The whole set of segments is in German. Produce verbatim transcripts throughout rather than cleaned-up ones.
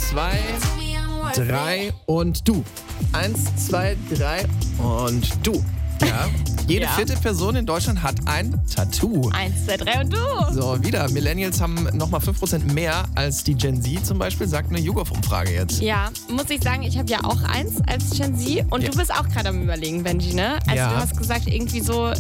zwei, drei und du. Eins, zwei, drei und du. Ja. Jede Ja. vierte Person in Deutschland hat ein Tattoo. Eins, zwei, drei und du. So, wieder. Millennials haben nochmal fünf Prozent mehr als die Gen Z zum Beispiel, sagt eine YouGov-Umfrage jetzt. Ja, muss ich sagen, ich habe ja auch eins als Gen Z und Ja. du bist auch gerade am Überlegen, Benji, ne? Also Ja. du hast gesagt, irgendwie so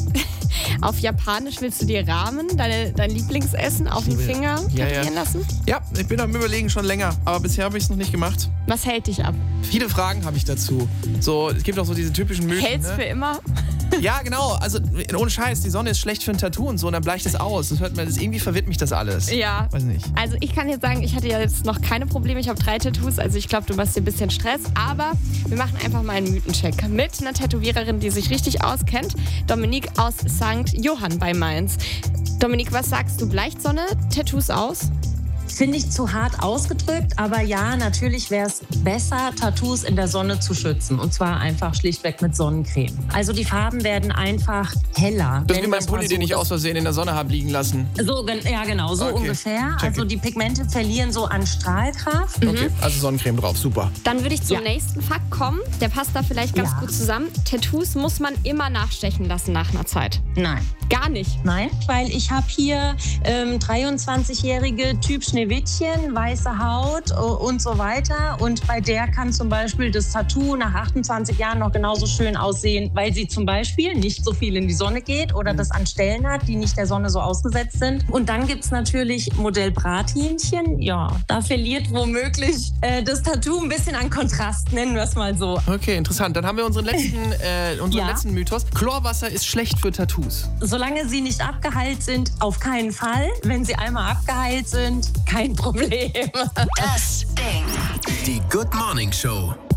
auf Japanisch willst du dir Ramen, deine, dein Lieblingsessen, auf den liebe- Finger Ja, ja. tätowieren lassen? Ja, ich bin am Überlegen schon länger, aber bisher habe ich es noch nicht gemacht. Was hält dich ab? Viele Fragen habe ich dazu. So, es gibt auch so diese typischen Mythen. Hält's ne? für immer? Ja, genau. Also ohne Scheiß, die Sonne ist schlecht für ein Tattoo und so, und dann bleicht es aus. Das hört man, das irgendwie verwirrt mich das alles. Ja. Weiß nicht. Also ich kann jetzt sagen, ich hatte ja jetzt noch keine Probleme. Ich habe drei Tattoos, also ich glaube, du machst dir ein bisschen Stress. Aber wir machen einfach mal einen Mythencheck mit einer Tätowiererin, die sich richtig auskennt. Dominique aus Sankt Johann bei Mainz. Dominique, was sagst du? Bleicht Sonne Tattoos aus? Finde ich zu hart ausgedrückt, aber ja, natürlich wäre es besser, Tattoos in der Sonne zu schützen. Und zwar einfach schlichtweg mit Sonnencreme. Also die Farben werden einfach heller. Das ist wie Nennen mein wir's mal Pulli, so. den ich aus Versehen in der Sonne habe liegen lassen. So, gen- ja, genau, so Okay, ungefähr. check Also it. die Pigmente verlieren so an Strahlkraft. Okay, also Sonnencreme drauf, super. Dann würde ich zum Ja. nächsten Fakt kommen. Der passt da vielleicht ganz Ja. gut zusammen. Tattoos muss man immer nachstechen lassen nach einer Zeit. Nein. Gar nicht. Nein, weil ich habe hier ähm, dreiundzwanzigjährige Typ Schneewittchen, weiße Haut äh, und so weiter. Und bei der kann zum Beispiel das Tattoo nach achtundzwanzig Jahren noch genauso schön aussehen, weil sie zum Beispiel nicht so viel in die Sonne geht oder das an Stellen hat, die nicht der Sonne so ausgesetzt sind. Und dann gibt es natürlich Modell Brathähnchen. Ja, da verliert womöglich äh, das Tattoo ein bisschen an Kontrast, nennen wir es mal so. Okay, interessant. Dann haben wir unseren letzten, äh, unseren Ja. letzten Mythos. Chlorwasser ist schlecht für Tattoos. Solange sie nicht abgeheilt sind, auf keinen Fall. Wenn sie einmal abgeheilt sind, kein Problem. Das Ding. Die Good Morning Show.